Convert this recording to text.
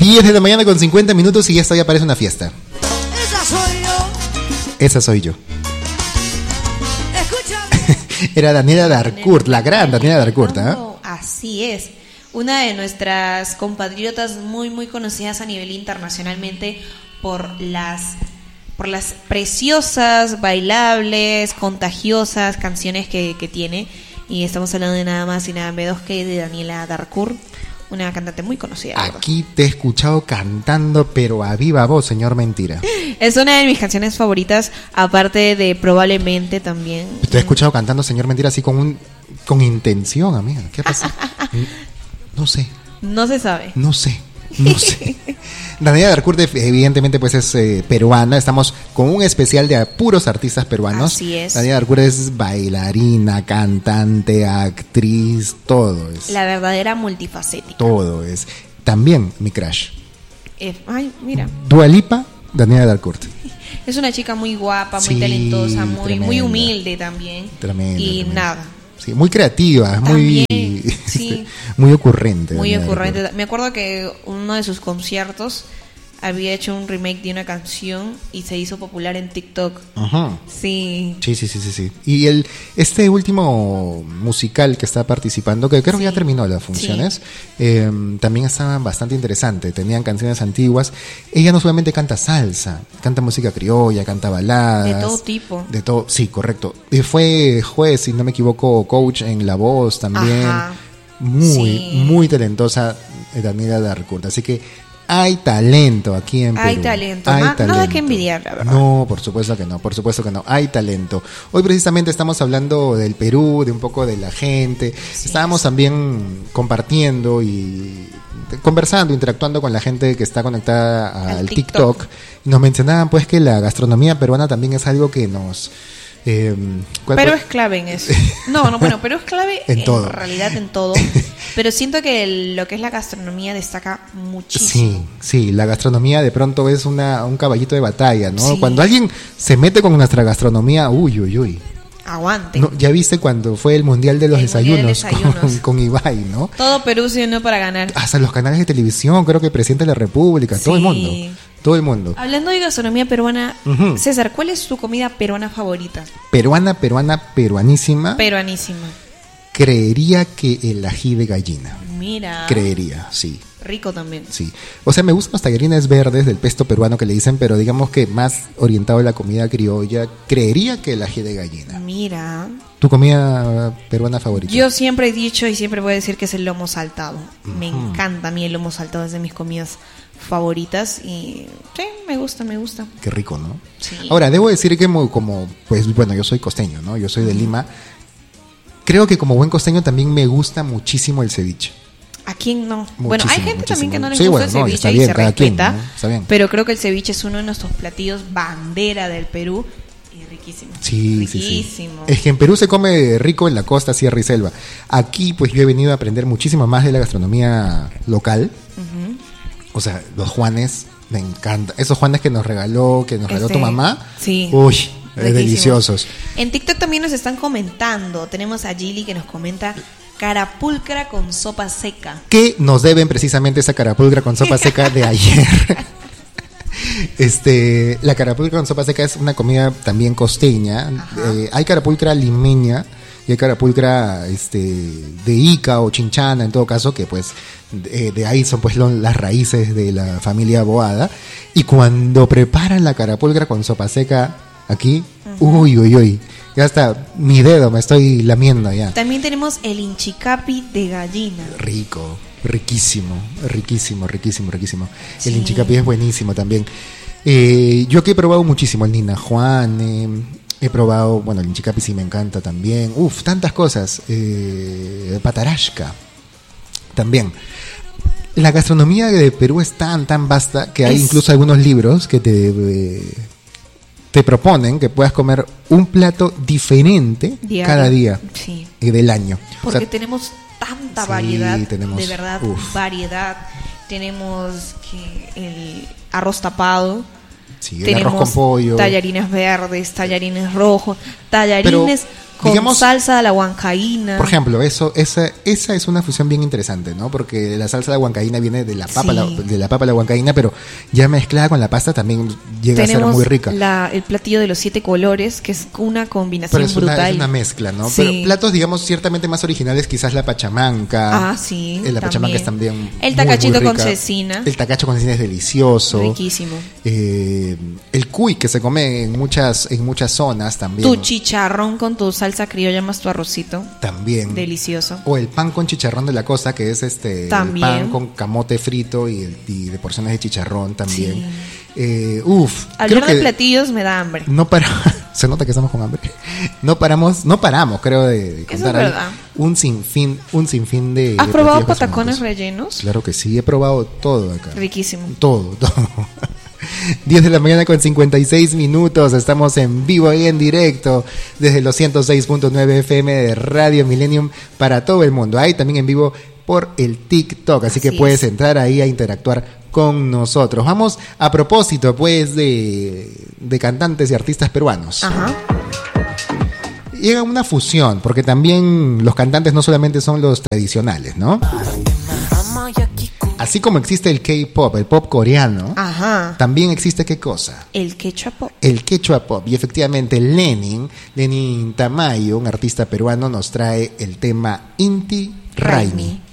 10 de la mañana con 50 minutos y ya parece una fiesta. Esa soy yo. Esa soy yo. Escúchame. Era Daniela Darcourt, la gran Daniela Darcourt, ¿eh? Así es. Una de nuestras compatriotas muy, muy conocidas a nivel internacionalmente por las preciosas, bailables, contagiosas canciones que tiene. Y estamos hablando de nada más y nada menos que de Daniela Darcourt, una cantante muy conocida. Aquí te he escuchado cantando, pero a viva voz, señor Mentira. Es una de mis canciones favoritas, aparte de Probablemente también. Te he escuchado cantando, señor Mentira, así con intención, amiga. ¿Qué pasa? No sé. No se sabe. No sé. Daniela Darcourt evidentemente pues es peruana. Estamos con un especial de puros artistas peruanos. Así es. Daniela Darcourt es bailarina, cantante, actriz, todo es. La verdadera multifacética. Todo es. También mi crush. Ay, mira. Dua Lipa, Daniela Darcourt. Es una chica muy guapa, muy Sí, talentosa, muy humilde también. Tremenda. Y nada. Sí, muy creativa, También, muy sí. muy ocurrente. Muy Daniela ocurrente. Darcourt. Me acuerdo que uno de sus conciertos había hecho un remake de una canción y se hizo popular en TikTok. Ajá. Sí. Sí. Y este último musical que está participando, que creo que ya terminó las funciones, también estaba bastante interesante. Tenían canciones antiguas. Ella no solamente canta salsa, canta música criolla, canta baladas. De todo tipo. De todo, sí, correcto. Y fue juez, si no me equivoco, coach en La Voz también. Ajá. Muy talentosa Daniela Darcourt. Así que hay talento aquí en Perú. Hay talento. Nada que envidiar, la verdad. No, por supuesto que no. Hay talento. Hoy precisamente estamos hablando del Perú, de un poco de la gente. Sí, Estábamos también compartiendo y conversando, interactuando con la gente que está conectada al TikTok. Y nos mencionaban pues que la gastronomía peruana también es algo que nos... Pero es clave en eso. Bueno, pero es clave en todo. En realidad en todo. Pero siento que lo que es la gastronomía destaca muchísimo. Sí, la gastronomía de pronto es un caballito de batalla, ¿no? Sí. Cuando alguien se mete con nuestra gastronomía, uy. Aguante. No, ya viste cuando fue el Mundial de los Desayunos, desayunos. con Ibai, ¿no? Todo Perú se unió para ganar. Hasta los canales de televisión, creo que el presidente de la República, Sí. todo el mundo. Hablando de gastronomía peruana, Ujú. César, ¿cuál es tu comida peruana favorita? Peruanísima. Peruanísima. Creería que el ají de gallina. Mira. Creería, sí. Rico también. Sí. O sea, me gustan los tallarines verdes del pesto peruano que le dicen, pero digamos que más orientado a la comida criolla, creería que el ají de gallina. Mira. ¿Tu comida peruana favorita? Yo siempre he dicho y siempre voy a decir que es el lomo saltado. Me encanta a mí el lomo saltado, es de mis comidas favoritas y sí, me gusta. Qué rico, ¿no? Sí. Ahora, debo decir que pues bueno, yo soy costeño, ¿no? Yo soy de Lima. Creo que como buen costeño también me gusta muchísimo el ceviche. ¿A quién no? Muchísimo, Bueno, hay gente muchísimo. también que no le Sí, gusta bueno, no, el está ceviche y bien, se cada quien, respeta, ¿no? Está bien. pero creo que el ceviche es uno de nuestros platillos bandera del Perú y riquísimo. Sí. Riquísimo. Es que en Perú se come rico en la costa, sierra y selva. Aquí pues yo he venido a aprender muchísimo más de la gastronomía local. O sea, los Juanes, me encanta. Esos Juanes que nos regaló tu mamá. Sí. Uy, Riquísimo. deliciosos. En TikTok también nos están comentando. Tenemos a Gili que nos comenta carapulcra con sopa seca. Que nos deben precisamente esa carapulcra con sopa seca de ayer. La carapulcra con sopa seca es una comida también costeña. Hay carapulcra limeña y hay carapulcra de Ica o Chinchana, en todo caso, que pues de ahí son pues las raíces de la familia Boada. Y cuando preparan la carapulcra con sopa seca aquí, uy, ya está, mi dedo me estoy lamiendo ya. También tenemos el inchicapi de gallina. Rico, riquísimo. Sí. El inchicapi es buenísimo también. Yo que he probado muchísimo el Nina Juan, he probado, bueno, el inchicapi sí me encanta también. Tantas cosas. Patarashka también. La gastronomía de Perú es tan vasta que hay incluso algunos libros que te proponen que puedas comer un plato diferente Diario. cada día del año. Porque tenemos tanta variedad, tenemos, de verdad, variedad. Tenemos el arroz tapado, el tenemos arroz con pollo, tallarines verdes, tallarines rojos, tallarines Con digamos, salsa a la huancaína. por ejemplo, esa es una fusión bien interesante, ¿no? Porque la salsa de la huancaína viene de la papa, Sí. de la papa a la huancaína, pero ya mezclada con la pasta también llega a ser Tenemos muy rica. el platillo de los 7 colores, que es una combinación Pero es brutal. una mezcla, ¿no? Sí. Pero platos, digamos, ciertamente más originales, quizás la pachamanca. Ah, sí, La pachamanca es también. también El muy, tacachito muy con rica. cecina. El tacacho con cecina es delicioso. Riquísimo. El cuy, que se come en muchas zonas también. Tu chicharrón con tu salsa criolla más tu arrocito. También. Delicioso. O el pan con chicharrón de la costa, que es el También. pan con camote frito y de porciones de chicharrón también. Sí. Creo Hablar de que platillos me da hambre. no para se nota que estamos con hambre. No paramos, creo, de Eso contar es ahí verdad. un sinfín de ¿Has probado platillos patacones gastronómicos. rellenos? Claro que sí, he probado todo acá. Riquísimo. Todo. 10 de la mañana con 56 minutos. Estamos en vivo y en directo desde los 106.9 FM de Radio Millennium para todo el mundo. Ahí también en vivo por el TikTok. Así que Así puedes es. entrar ahí a interactuar con nosotros. Vamos a propósito, pues, de cantantes y artistas peruanos. Ajá. Llega una fusión, porque también los cantantes no solamente son los tradicionales, ¿no? Así como existe el K-pop, el pop coreano, Ajá. también existe ¿qué cosa? El quechua pop. El quechua pop. Y efectivamente Lenin Tamayo, un artista peruano, nos trae el tema Inti Raimi.